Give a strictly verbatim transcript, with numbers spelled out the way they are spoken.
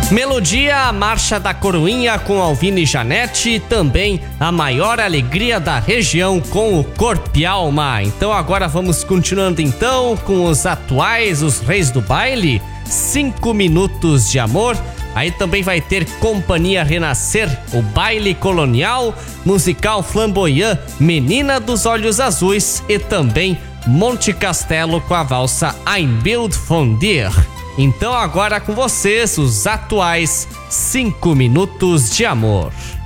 Melodia, a Marcha da Coroinha com Alvino e Janete, e também a maior alegria da região com o Corpo e Alma. Então agora vamos continuando então com os atuais, os reis do baile, Cinco Minutos de Amor. Aí também vai ter Companhia Renascer, o Baile Colonial, Musical Flamboyant, Menina dos Olhos Azuis e também Monte Castelo com a valsa Ein Bild von dir. Então agora com vocês os atuais Cinco Minutos de Amor.